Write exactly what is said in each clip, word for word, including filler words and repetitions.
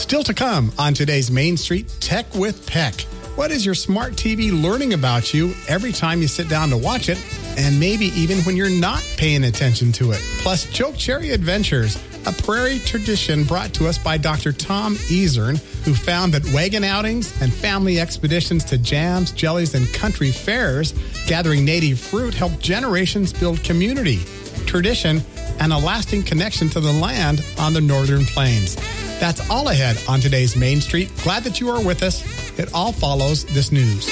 Still to come on today's Main Street Tech with Peck. What is your smart T V learning about you every time you sit down to watch it, and maybe even when you're not paying attention to it? Plus, Choke Cherry Adventures, a prairie tradition brought to us by Doctor Tom Ezern, who found that wagon outings and family expeditions to jams, jellies, and country fairs gathering native fruit help generations build community, tradition, and a lasting connection to the land on the northern plains. That's all ahead on today's Main Street. Glad that you are with us. It all follows this news.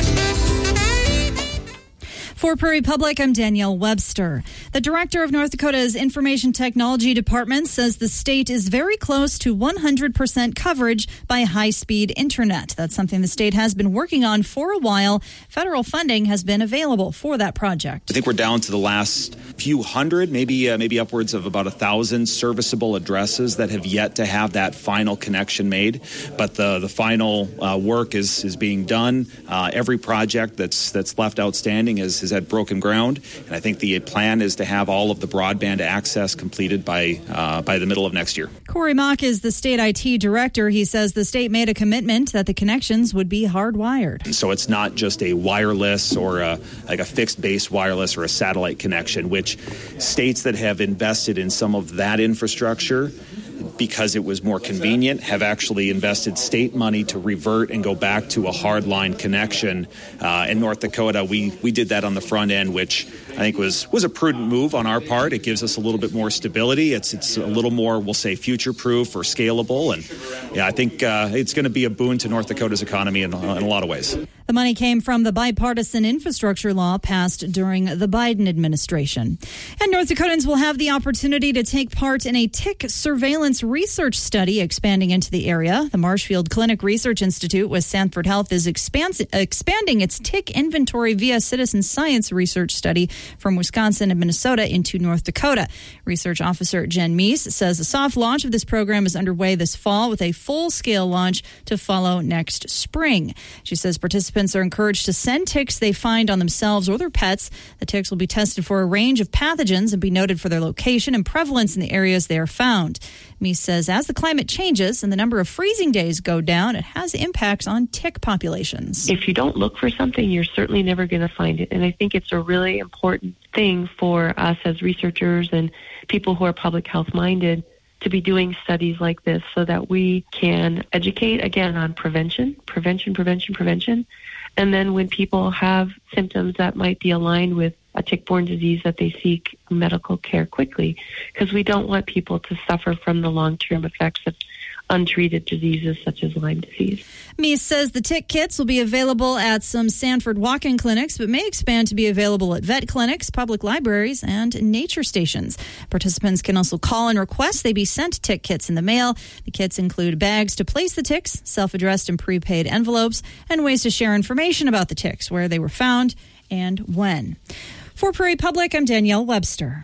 For Prairie Public, I'm Danielle Webster. The director of North Dakota's Information Technology Department says the state is very close to one hundred percent coverage by high-speed internet. That's something the state has been working on for a while. Federal funding has been available for that project. I think we're down to the last few hundred, maybe uh, maybe upwards of about a thousand serviceable addresses that have yet to have that final connection made. But the the final uh, work is is being done. Uh, every project that's that's left outstanding is is at broken ground, and I think the plan is to have all of the broadband access completed by uh, by the middle of next year. Corey Mock is the state I T director. He says the state made a commitment that the connections would be hardwired. And so it's not just a wireless or a, like a fixed base wireless or a satellite connection, which states that have invested in some of that infrastructure because it was more convenient, have actually invested state money to revert and go back to a hardline connection. Uh, in North Dakota, we we did that on the front end, which I think was was a prudent move on our part. It gives us a little bit more stability. It's it's a little more, we'll say, future-proof or scalable. And yeah, I think uh, it's going to be a boon to North Dakota's economy in, in a lot of ways. The money came from the bipartisan infrastructure law passed during the Biden administration. And North Dakotans will have the opportunity to take part in a tick surveillance research study expanding into the area. The Marshfield Clinic Research Institute with Sanford Health is expans- expanding its tick inventory via citizen science research study from Wisconsin and Minnesota into North Dakota. Research officer Jen Meese says a soft launch of this program is underway this fall with a full-scale launch to follow next spring. She says participants are encouraged to send ticks they find on themselves or their pets. The ticks will be tested for a range of pathogens and be noted for their location and prevalence in the areas they are found. Meese says as the climate changes and the number of freezing days go down, it has impacts on tick populations. If you don't look for something, you're certainly never going to find it. And I think it's a really important thing for us as researchers and people who are public health minded to be doing studies like this so that we can educate, again, on prevention, prevention, prevention, prevention. And then when people have symptoms that might be aligned with a tick-borne disease, that they seek medical care quickly, because we don't want people to suffer from the long-term effects of untreated diseases such as Lyme disease. Meese says the tick kits will be available at some Sanford walk-in clinics, but may expand to be available at vet clinics, public libraries, and nature stations. Participants can also call and request they be sent tick kits in the mail. The kits include bags to place the ticks, self-addressed and prepaid envelopes, and ways to share information about the ticks, where they were found, and when. For Prairie Public, I'm Danielle Webster.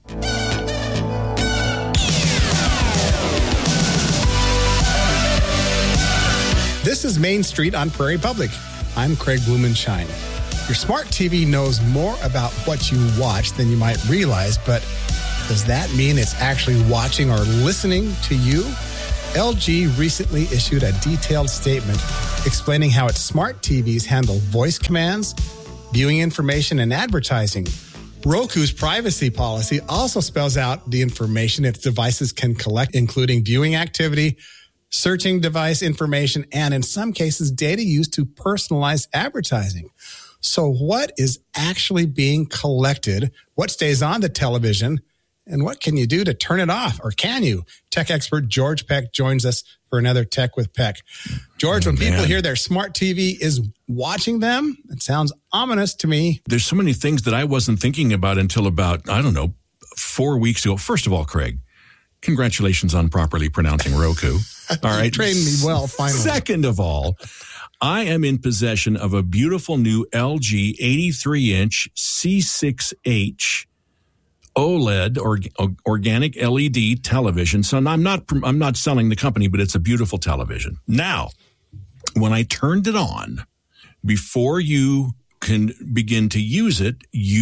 This is Main Street on Prairie Public. I'm Craig Blumenshine. Your smart T V knows more about what you watch than you might realize, but does that mean it's actually watching or listening to you? L G recently issued a detailed statement explaining how its smart T Vs handle voice commands, viewing information, and advertising. Roku's privacy policy also spells out the information its devices can collect, including viewing activity, searching device information, and in some cases, data used to personalize advertising. So what is actually being collected? What stays on the television? And what can you do to turn it off? Or can you? Tech expert George Peck joins us for another Tech with Peck. George, oh, when man. people hear their smart T V is watching them, it sounds ominous to me. There's so many things that I wasn't thinking about until about, I don't know, four weeks ago. First of all, Craig, congratulations on properly pronouncing Roku. All right. You trained me well, finally. Second of all, I am in possession of a beautiful new L G eighty-three inch C six H OLED or organic L E D television. So I'm not I'm not selling the company, but it's a beautiful television. Now, when I turned it on, before you can begin to use it, you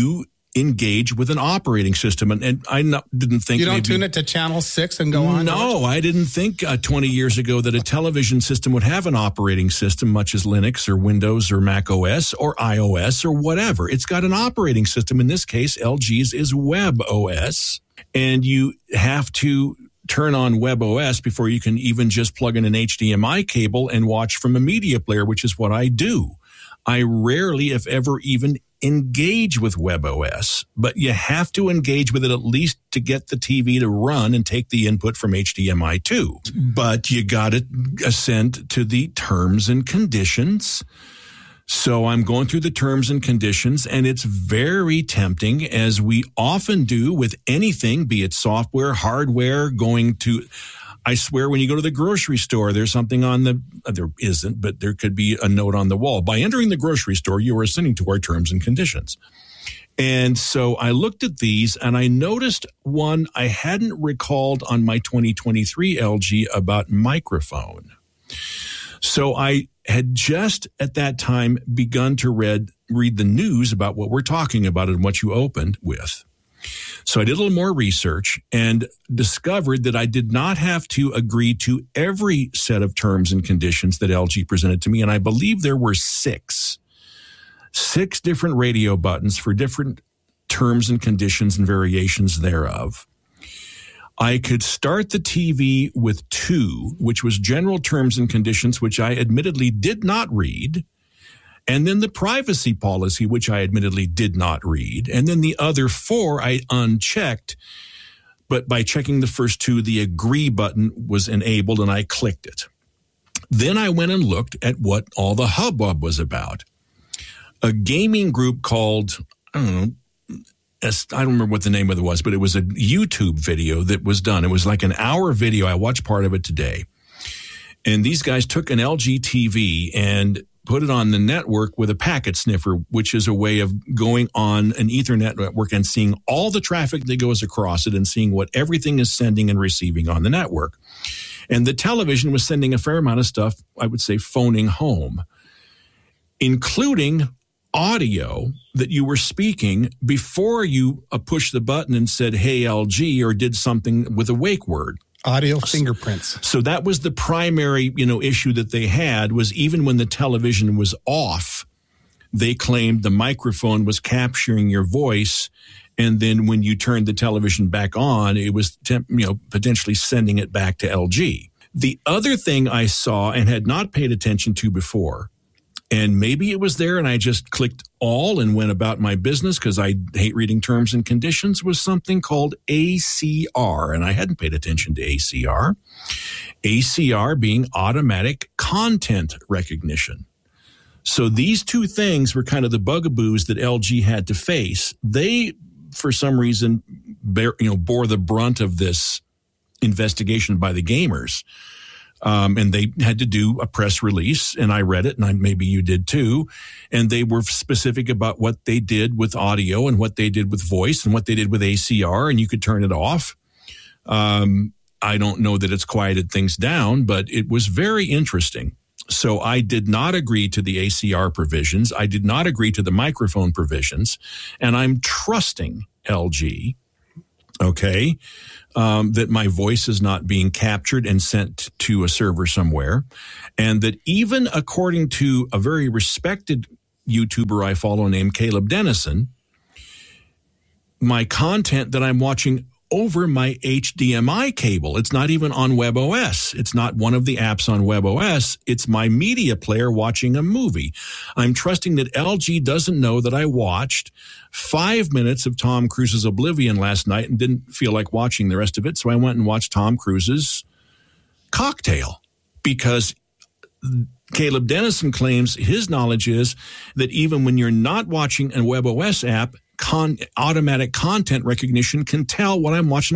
engage with an operating system. And, and I not, didn't think you don't maybe, tune it to channel six and go on. No, I didn't think uh, twenty years ago that a television system would have an operating system, much as Linux or Windows or Mac O S or iOS or whatever. It's got an operating system. In this case, L G's is WebOS, and you have to turn on WebOS before you can even just plug in an H D M I cable and watch from a media player, which is what I do. I rarely, if ever, even engage with WebOS, but you have to engage with it at least to get the T V to run and take the input from H D M I too. But you got to ascend to the terms and conditions. So I'm going through the terms and conditions, and it's very tempting, as we often do with anything, be it software, hardware, going to... I swear when you go to the grocery store, there's something on the, there isn't, but there could be a note on the wall. By entering the grocery store, you are assenting to our terms and conditions. And so I looked at these and I noticed one I hadn't recalled on my twenty twenty-three L G about microphone. So I had just at that time begun to read, read the news about what we're talking about and what you opened with. So I did a little more research and discovered that I did not have to agree to every set of terms and conditions that L G presented to me. And I believe there were six, six different radio buttons for different terms and conditions and variations thereof. I could start the T V with two, which was general terms and conditions, which I admittedly did not read. And then the privacy policy, which I admittedly did not read. And then the other four I unchecked. But by checking the first two, the agree button was enabled and I clicked it. Then I went and looked at what all the hubbub was about. A gaming group called, I don't know, I don't remember what the name of it was, but it was a YouTube video that was done. It was like an hour video. I watched part of it today. And these guys took an L G T V and put it on the network with a packet sniffer, which is a way of going on an Ethernet network and seeing all the traffic that goes across it and seeing what everything is sending and receiving on the network. And the television was sending a fair amount of stuff, I would say, phoning home, including audio that you were speaking before you uh, pushed the button and said, hey, L G, or did something with a wake word. Audio fingerprints. So that was the primary, you know, issue that they had, was even when the television was off, they claimed the microphone was capturing your voice. And then when you turned the television back on, it was, temp, you know, potentially sending it back to L G. The other thing I saw and had not paid attention to before, and maybe it was there and I just clicked all and went about my business because I hate reading terms and conditions, was something called A C R. And I hadn't paid attention to A C R. A C R being automatic content recognition. So these two things were kind of the bugaboos that L G had to face. They, for some reason, bear, you know, bore the brunt of this investigation by the gamers. Um, and they had to do a press release, and I read it, and I, maybe you did too. And they were specific about what they did with audio and what they did with voice and what they did with A C R, and you could turn it off. Um, I don't know that it's quieted things down, but it was very interesting. So I did not agree to the A C R provisions. I did not agree to the microphone provisions, and I'm trusting L G, okay, Um, that my voice is not being captured and sent to a server somewhere. And that even according to a very respected YouTuber I follow named Caleb Dennison, my content that I'm watching over my H D M I cable, it's not even on WebOS. It's not one of the apps on WebOS. It's my media player watching a movie. I'm trusting that L G doesn't know that I watched five minutes of Tom Cruise's Oblivion last night and didn't feel like watching the rest of it. So I went and watched Tom Cruise's Cocktail, because Caleb Dennison claims his knowledge is that even when you're not watching a WebOS app, Con- automatic content recognition can tell what I'm watching